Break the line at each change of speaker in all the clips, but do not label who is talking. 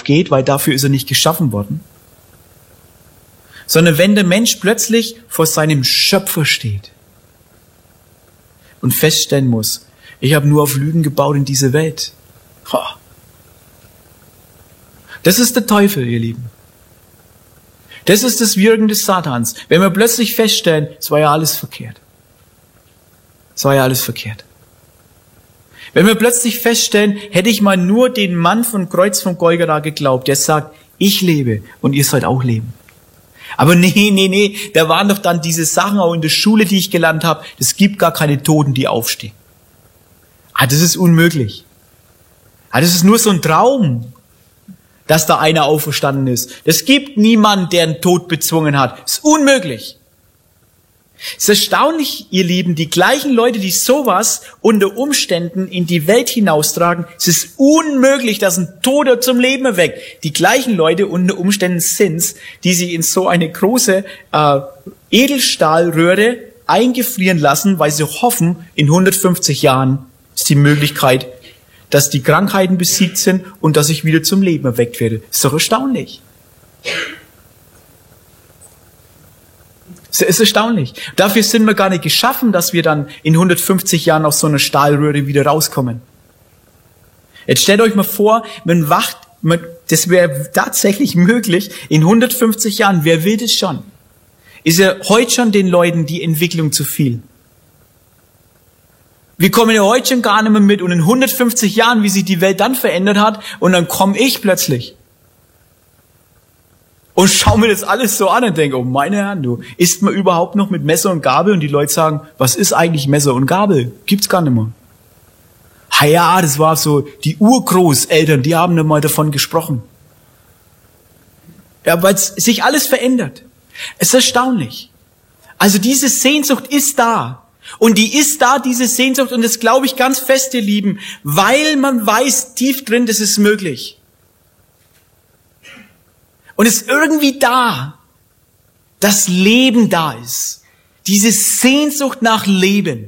aufgeht, weil dafür ist er nicht geschaffen worden. Sondern wenn der Mensch plötzlich vor seinem Schöpfer steht und feststellen muss, ich habe nur auf Lügen gebaut in diese Welt. Das ist der Teufel, ihr Lieben. Das ist das Wirken des Satans. Wenn wir plötzlich feststellen, es war ja alles verkehrt. Es war ja alles verkehrt. Wenn wir plötzlich feststellen, hätte ich mal nur den Mann von Kreuz von Golgatha geglaubt, der sagt, ich lebe und ihr sollt auch leben. Aber nee, da waren doch dann diese Sachen auch in der Schule, die ich gelernt habe, es gibt gar keine Toten, die aufstehen. Das ist unmöglich. Das ist nur so ein Traum, dass da einer auferstanden ist. Es gibt niemanden, der einen Tod bezwungen hat. Das ist unmöglich. Es ist erstaunlich, ihr Lieben, die gleichen Leute, die sowas unter Umständen in die Welt hinaustragen, es ist unmöglich, dass ein Toter zum Leben erweckt. Die gleichen Leute unter Umständen sind's, die sie in so eine große Edelstahlröhre eingefrieren lassen, weil sie hoffen, in 150 Jahren ist die Möglichkeit, dass die Krankheiten besiegt sind und dass ich wieder zum Leben erweckt werde. Ist doch erstaunlich. Es ist erstaunlich. Dafür sind wir gar nicht geschaffen, dass wir dann in 150 Jahren aus so einer Stahlröhre wieder rauskommen. Jetzt stellt euch mal vor, das wäre tatsächlich möglich, in 150 Jahren, wer will das schon? Ist ja heute schon den Leuten die Entwicklung zu viel? Wir kommen ja heute schon gar nicht mehr mit und in 150 Jahren, wie sich die Welt dann verändert hat, und dann komme ich plötzlich und schau mir das alles so an und denke, oh meine Herren, du, isst man überhaupt noch mit Messer und Gabel? Und die Leute sagen, was ist eigentlich Messer und Gabel? Gibt's gar nicht mehr. Ja, das war so, die Urgroßeltern, die haben dann mal davon gesprochen. Ja, weil sich alles verändert. Es ist erstaunlich. Also diese Sehnsucht ist da. Und die ist da, diese Sehnsucht, und das glaube ich ganz fest, ihr Lieben, weil man weiß, tief drin, das ist möglich. Und es ist irgendwie da, dass Leben da ist. Diese Sehnsucht nach Leben.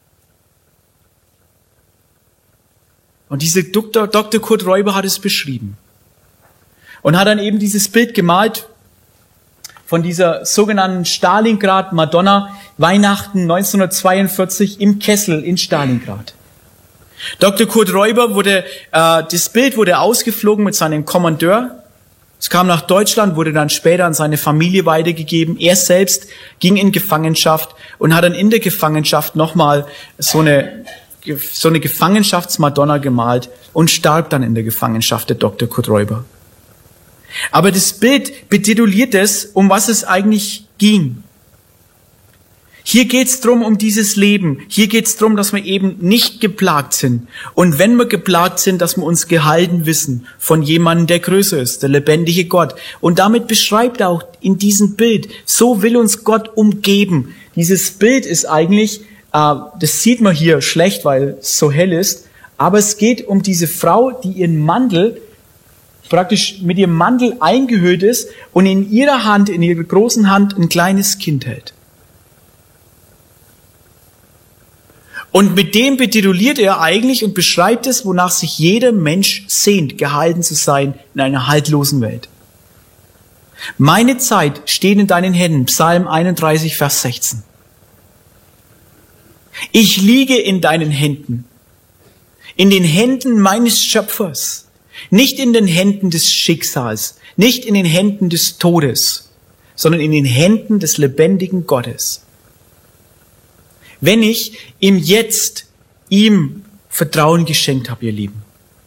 Und dieser Dr. Kurt Räuber hat es beschrieben. Und hat dann eben dieses Bild gemalt von dieser sogenannten Stalingrad-Madonna, Weihnachten 1942 im Kessel in Stalingrad. Dr. Kurt Räuber das Bild wurde ausgeflogen mit seinem Kommandeur. Es kam nach Deutschland, wurde dann später an seine Familie weitergegeben. Er selbst ging in Gefangenschaft und hat dann in der Gefangenschaft nochmal so eine Gefangenschaftsmadonna gemalt und starb dann in der Gefangenschaft, der Dr. Kurt Räuber. Aber das Bild betituliert es, um was es eigentlich ging. Hier geht's drum um dieses Leben. Hier geht's drum, dass wir eben nicht geplagt sind. Und wenn wir geplagt sind, dass wir uns gehalten wissen von jemandem, der größer ist, der lebendige Gott. Und damit beschreibt er auch in diesem Bild, so will uns Gott umgeben. Dieses Bild ist eigentlich, das sieht man hier schlecht, weil es so hell ist, aber es geht um diese Frau, die ihren Mantel praktisch mit ihrem Mantel eingehüllt ist und in ihrer Hand, in ihrer großen Hand, ein kleines Kind hält. Und mit dem betituliert er eigentlich und beschreibt es, wonach sich jeder Mensch sehnt, gehalten zu sein in einer haltlosen Welt. Meine Zeit steht in deinen Händen, Psalm 31, Vers 16. Ich liege in deinen Händen, in den Händen meines Schöpfers. Nicht in den Händen des Schicksals, nicht in den Händen des Todes, sondern in den Händen des lebendigen Gottes. Wenn ich ihm Vertrauen geschenkt habe, ihr Lieben.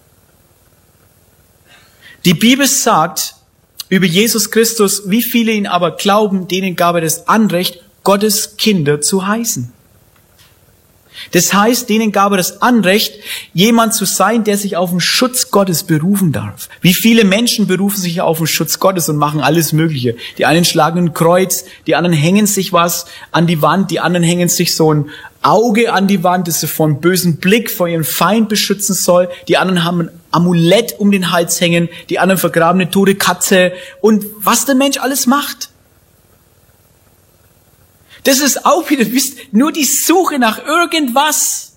Die Bibel sagt über Jesus Christus, wie viele ihn aber glauben, denen gab er das Anrecht, Gottes Kinder zu heißen. Das heißt, denen gab er das Anrecht, jemand zu sein, der sich auf den Schutz Gottes berufen darf. Wie viele Menschen berufen sich auf den Schutz Gottes und machen alles Mögliche. Die einen schlagen ein Kreuz, die anderen hängen sich was an die Wand, die anderen hängen sich so ein Auge an die Wand, das sie vor einem bösen Blick vor ihrem Feind beschützen soll. Die anderen haben ein Amulett um den Hals hängen, die anderen vergraben eine tote Katze und was der Mensch alles macht. Das ist auch wieder, nur die Suche nach irgendwas.